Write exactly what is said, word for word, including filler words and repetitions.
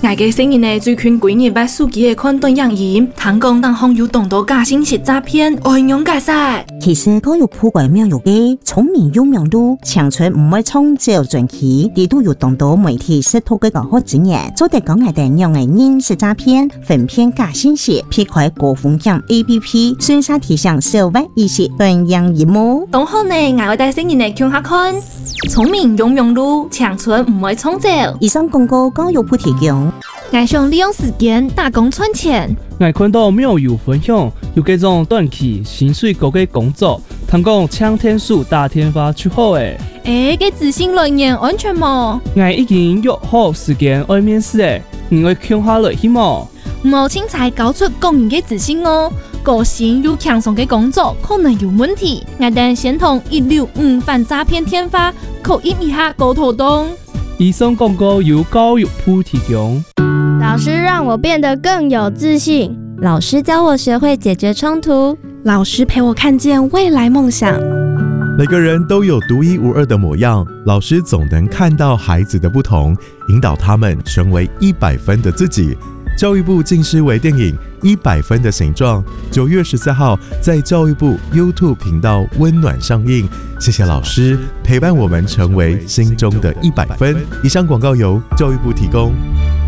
我嘅聲音呢，最近幾日把手機嘅看短影音，聽講當行有當到假信息詐騙，我應用解釋。 其實都有鋪過名譽嘅聰明有名度，長春唔會創造傳奇，地都有當到媒體識透嘅教學經驗，做得講係定用嘅認識詐騙，分辨假信息，撇開高風險 A P P， 順勢提升社會意識，短影業務。 當好呢，我會帶聲音嚟聽下看，聰明有名度，長春唔會創造。 以上廣告教育部提供。 我想利用時間打工賺錢。 我看到廟友分享有這種短期薪水高嘅工作，聽講搶天數打天發出好誒。 誒，個資訊來源安全冇？ 我已經約好時間愛面試誒，你會聽下來去冇？ 冇清彩搞出公營嘅資訊哦，個性又輕鬆嘅工作可能有問題。我等先同一六五反詐騙天發口音一下溝通動。 以上廣告由教育部提供。 老師讓我變得更有自信， 老師教我學會解決衝突， 老師陪我看見未來夢想。 每個人都有獨一無二的模樣，老師總能看到孩子的不同，引導他們成為一百分的自己。教育部近思維電影《一百分的形狀》九月十四號在教育部 YouTube 頻道溫暖上映。謝謝老師陪伴我們成為心中的一百分。以上廣告由教育部提供。